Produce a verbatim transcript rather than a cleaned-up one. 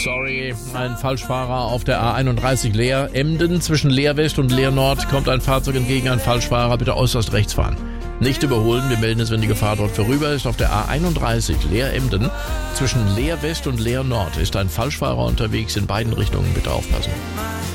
Sorry, ein Falschfahrer auf der A einunddreißig Leer Emden. Zwischen Leer West und Leer Nord kommt ein Fahrzeug entgegen, ein Falschfahrer. Bitte äußerst rechts fahren. Nicht überholen, wir melden es, wenn die Gefahr dort vorüber ist. Auf der A einunddreißig Leer Emden. Zwischen Leer West und Leer Nord ist ein Falschfahrer unterwegs. In beiden Richtungen bitte aufpassen.